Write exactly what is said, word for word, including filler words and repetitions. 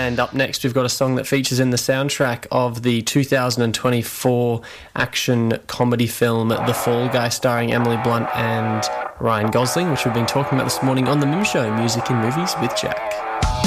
And up next, we've got a song that features in the soundtrack of the two thousand twenty-four action comedy film The Fall Guy, starring Emily Blunt and Ryan Gosling, which we've been talking about this morning on The Mim Show, Music in Movies with Jack.